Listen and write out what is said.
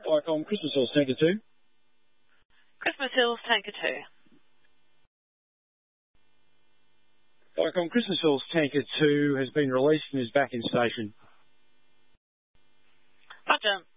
Viacom Christmas Hills Tanker 2. Christmas Hills Tanker 2. Viacom Christmas Hills Tanker 2 has been released and is back in station. Roger.